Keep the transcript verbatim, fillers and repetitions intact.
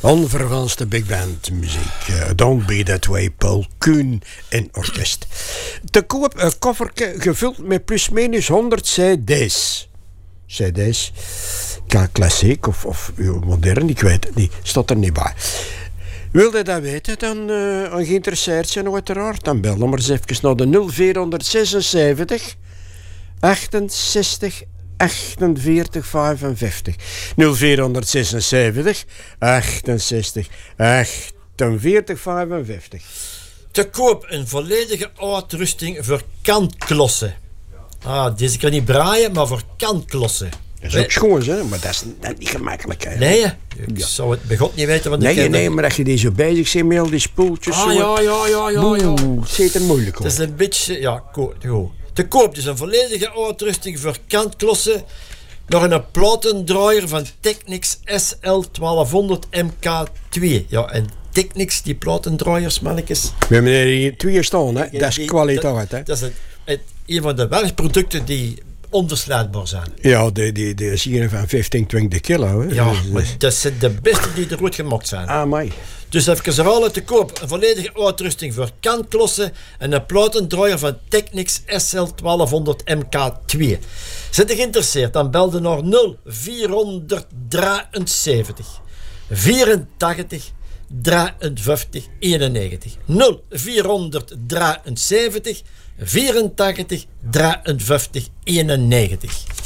Onvervalste big band muziek. Uh, Don't Be That Way, Paul Kuhn en orkest. Te koop een kofferke gevuld met plusminus honderd cd's. Cd's. Klassiek of, of modern, ik weet het niet. Staat er niet bij. Wil je dat weten, dan uh, geïnteresseerd zijn uiteraard. Dan bel dan maar eens even naar de nul vier zesenzeventig achtenzestig achtenveertig vijfenvijftig. nul vier zesenzeventig achtenzestig achtenveertig vijfenvijftig. Te koop een volledige uitrusting voor kantklossen. Ah, deze kan niet braaien, maar voor kantklossen. Dat is ook schoon, hè? Maar dat is, dat is niet gemakkelijk. Hè? Nee, ik ja. zou het begot niet weten wat nee, ik heb. Nee, maar als je die zo bezig bent met al die spoeltjes... Ah, zo, ja, ja, ja, ja, ja. Het zit er moeilijk op. Het is een beetje... Ja, goed. Te koop dus een volledige uitrusting voor kantklossen. Nog een platendraaier van Technics S L twaalfhonderd M K twee. Ja, en Technics, die platendraaiers, mannetjes. We hebben er hier twee staan, hè? Dat is kwaliteit, hè? Dat is het, het, een van de werkproducten die onverslijdbaar zijn. Ja, die, die, die is hier van vijftien, twintig kilo, hè? Ja, maar dat zijn de beste die er ooit gemaakt zijn. Ah, mij. Dus even herhalen, te koop een volledige uitrusting voor kantklossen en een platendraaier van Technics S L twaalfhonderd M K twee. Zit je geïnteresseerd, dan bel je naar nul vier drieënzeventig vierentachtig drieënvijftig eenennegentig. nul vier drieënzeventig vierentachtig drieënvijftig eenennegentig.